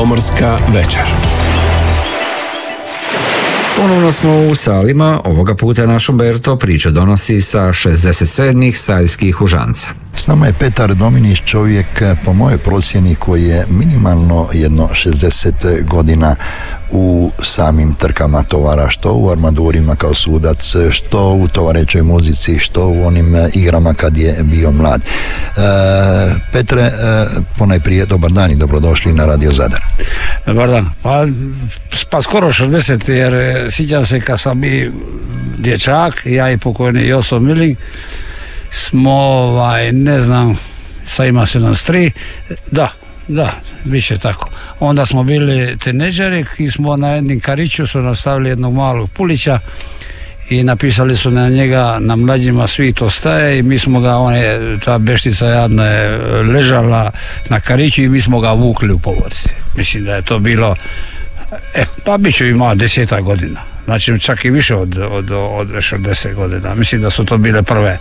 Pomorska večer. Ponovno smo u Salima, ovoga puta naš Umberto priču donosi sa 67. Saljskih Užanca. S nama je Petar Dominić, čovjek po mojoj procjeni koji je minimalno jedno 60 godina u samim trkama tovara, što u armadurima kao sudac, što u tovarećoj muzici, što u onim igrama kad je bio mlad. Petre, ponajprije dobar dan i dobrodošli na Radio Zadar. Dobar dan. Pa skoro 60, jer sjećam se kad sam bio dječak, ja i pokojni Joso Miling, smo, ne znam, sad ima 73, da, više tako. Onda smo bili tineđeri i smo na jednim kariću su nastavili jednog malog pulića i napisali su na njega, na mlađima svi to staje, i mi smo ga, ta beštica jadna je ležala na kariću i mi smo ga vukli u povorci. Mislim da je to bilo, pa bit ću imao 10 godina. Znači čak i više od 60 godina. Mislim da su to bile prve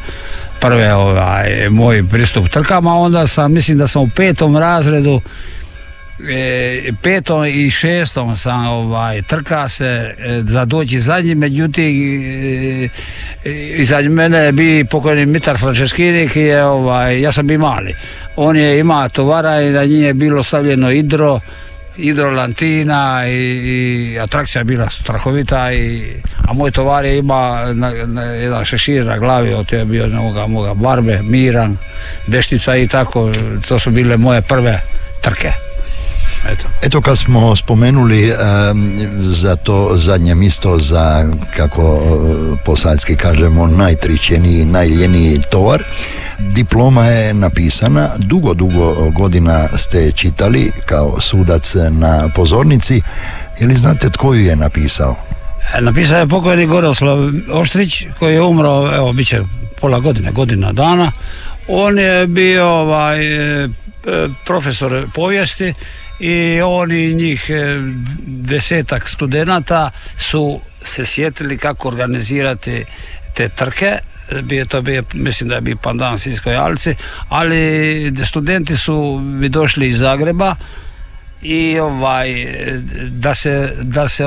moj pristup trkama. Onda mislim da sam u 5. razredu, 5. i 6. sam trka se za doći zadnji, međutim iza mene je bio pokojni Mitar Franceschini, ki je, ja sam bio mali. On je imao tovara i na njih je bilo stavljeno hidrolantina i atrakcija je bila strahovita, a moj tovar je ima jedan šešir na glavi, to je bio moga Barbe, Miran, Beštica i tako. To su bile moje prve trke. Eto, kad smo spomenuli za to zadnje mjesto, za, kako po saljski kažemo, najtričeniji, najljeniji tovar, diploma je napisana, dugo godina ste čitali kao sudac na pozornici. Je li znate tko ju je napisao? Napisao je pokojni Goroslav Oštrić, koji je umro, evo, bit će pola godine, godina dana. On je bio profesor povijesti i oni, njih 10 studenata su se sjetili kako organizirati te trke. To bio, mislim da je bio pandan Sinjskoj Alci, ali studenti su mi došli iz Zagreba i da se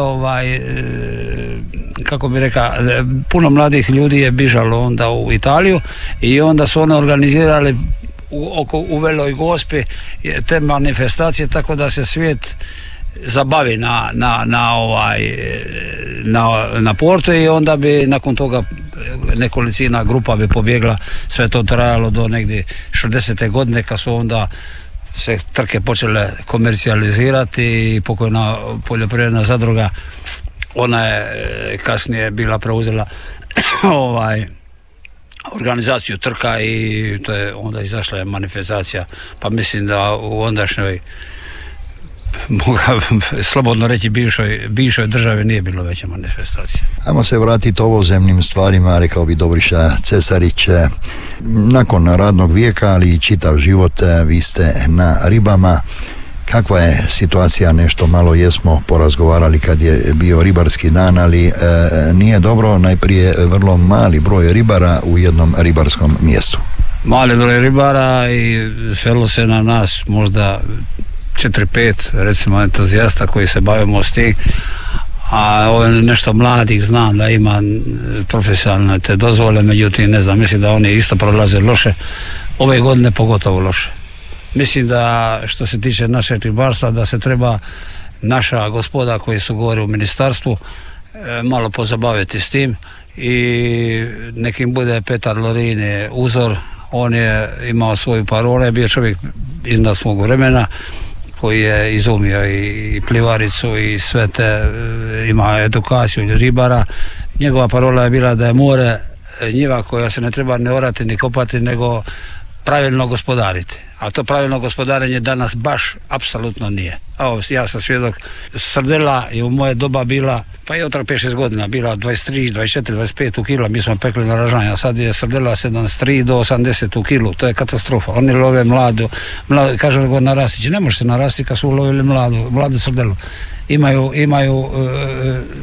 kako bi rekao, puno mladih ljudi je bižalo onda u Italiju i onda su oni organizirali u Veloj Gospi te manifestacije, tako da se svijet zabavi na portu, i onda bi nakon toga nekolicina grupa bi pobjegla. Sve to trajalo do negdje 60. godine, kad su onda se trke počele komercijalizirati i pokojna poljoprivredna zadruga, ona je kasnije bila preuzela organizaciju trka i to je onda izašla je manifestacija. Pa mislim da u ondašnjoj, mogu slobodno reći, bivšoj državi nije bilo veće manifestacije. Ajmo se vratiti ovozemnim stvarima, rekao bi Dobriša Cesarić. Nakon radnog vijeka, ali i čitav život, vi ste na ribama. Kakva je situacija? Nešto malo jesmo porazgovarali kad je bio ribarski dan, ali nije dobro, najprije vrlo mali broj ribara u jednom ribarskom mjestu. Mali broj ribara i svelo se na nas možda 4-5 recimo entuzijasta koji se bavimo s tim, a nešto mladih znam da ima profesionalne te dozvole, međutim ne znam, mislim da oni isto prolaze loše, ove godine pogotovo loše. Mislim da što se tiče našeg ribarstva, da se treba naša gospoda koji su gore u ministarstvu malo pozabaviti s tim, i nekim bude Petar Lorin uzor. On je imao svoju parolu, je bio čovjek iznad svog vremena koji je izumio i plivaricu i sve te, ima edukaciju ribara. Njegova parola je bila da je more njiva koja se ne treba ne orati ni kopati, nego pravilno gospodariti. A to pravilno gospodarenje danas baš apsolutno nije. Evo, ja sam svjedok, srdela je u moje doba bila, pa je otrag 5-6 godina, bila 23, 24, 25 u kila, mi smo pekli na ražanja, sad je srdela 73 do 80 u kilu, to je katastrofa. Oni love mladu, kažu go narastići, ne može se narasti kad su ulovili mladu srdelu. Imaju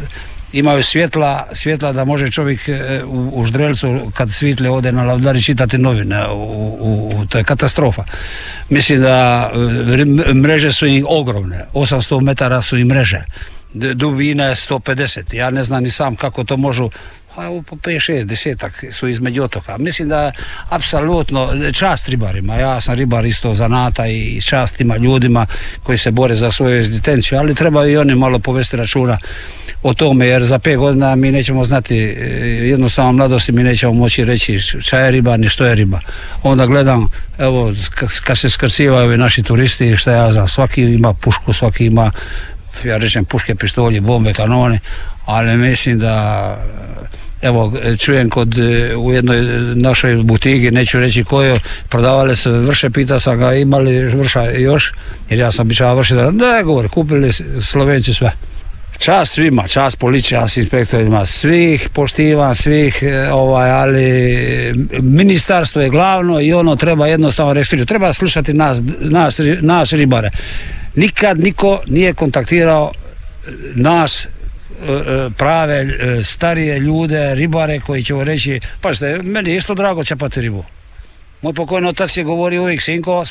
imaju svjetla da može čovjek u Ždrelcu kad svitle ode na Lavdari čitati novine, to je katastrofa. Mislim da mreže su im ogromne, 800 metara su im mreže, dubina je 150, ja ne znam ni sam kako to možu, po 5, 6, 10 su između otoka. Mislim da apsolutno čast ribarima, ja sam ribar isto zanata i čast ima ljudima koji se bore za svoju egzistenciju, ali treba i oni malo povesti računa o tome, jer za 5 godina mi nećemo znati, jednostavno mladosti mi nećemo moći reći šta je riba ni što je riba. Onda gledam, evo, kad se skrcivaju naši turisti, šta ja znam, svaki ima pušku, svaki ima, ja rečem, puške, pištolje, bombe, kanone, ali mislim da, evo, čujem u jednoj našoj butigi, neću reći kojoj, prodavali su vrše, pita sam ga imali vrša još, jer ja sam običao vrši, ne govori, kupili Slovenci sve. Čast svima, čast policiji, čast inspektorima, svih poštivam, svih, ali ministarstvo je glavno i ono treba jednostavno reći, treba slušati nas ribare. Nikad niko nije kontaktirao nas prave starije ljude, ribare koji će reći, pažite, meni je isto drago čapati ribu. Moj pokojni otac je govorio uvijek, sinko,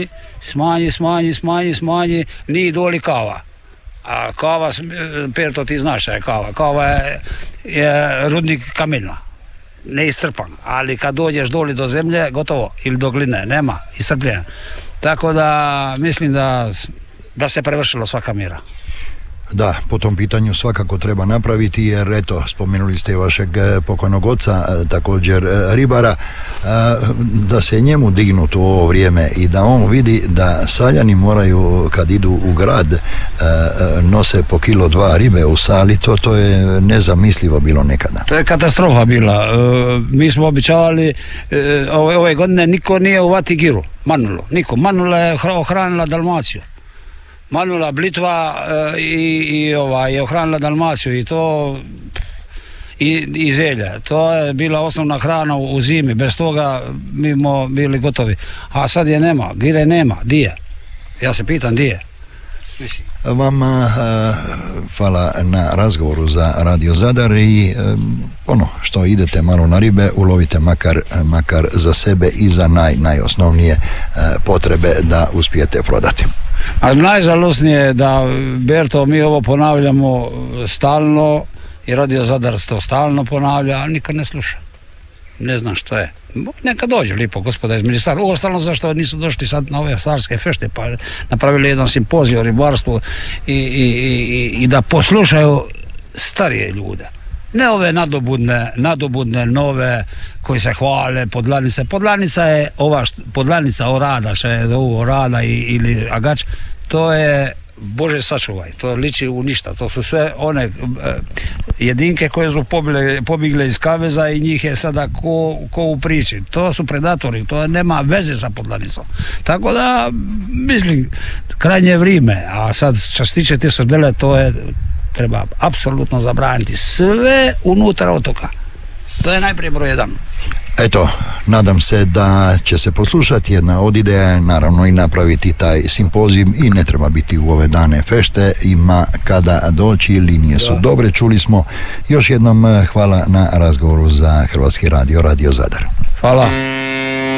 smanji, nije doli kava. A kava, Perto, ti znaš šta je kava. Kava je rudnik kamenja, neiscrpan, ali kad dođeš doli do zemlje, gotovo, ili do gline, nema iscrpljenja. Tako da mislim da se prevršilo svaka mjera. Da, po tom pitanju svakako treba napraviti, jer eto, spomenuli ste vašeg pokojnog oca, također ribara, da se njemu dignuti u ovo vrijeme i da on vidi da Saljani moraju, kad idu u grad, nose po 1-2 ribe u sali, to je nezamislivo bilo nekada. To je katastrofa bila. Mi smo običavali, ove godine niko nije u Vatigiru, Manula, niko. Manula je ohranila Dalmaciju. Manula, Blitva je ohranila Dalmaciju i to i zelje. To je bila osnovna hrana u zimi, bez toga mi smo bili gotovi. A sad je nema, gire nema, di je? Ja se pitam di je. Vama hvala na razgovoru za Radio Zadar i ono što idete malo na ribe, ulovite makar za sebe i za najosnovnije potrebe da uspijete prodati. A najžalosnije je da, Berto, mi ovo ponavljamo stalno i Radio Zadar to stalno ponavlja, ali nikad ne sluša. Ne znam što je. Neka dođe lipo gospoda iz ministarstva. Uostalno zašto nisu došli sad na ove starske fešte pa napravili jedan simpozij o ribarstvu i da poslušaju starije ljude. Ne ove nadobudne nove koji se hvale, podlanice. Podlanica je podlanica orada, što je zovu orada ili agač, to je, Bože sačuvaj, to liči u ništa. To su sve one jedinke koje su pobigle iz kaveza i njih je sada ko u priči. To su predatori, to nema veze sa podlanicom. Tako da, mislim, krajnje vrijeme, a sad što se tiče te srdele, to je treba apsolutno zabraniti sve unutar otoka. To je najprije broj 1. Eto, nadam se da će se poslušati jedna od ideja, naravno i napraviti taj simpozij i ne treba biti u ove dane fešte, ima kada doći, linije su dobre, čuli smo. Još jednom hvala na razgovoru za Hrvatski radio, Radio Zadar. Hvala.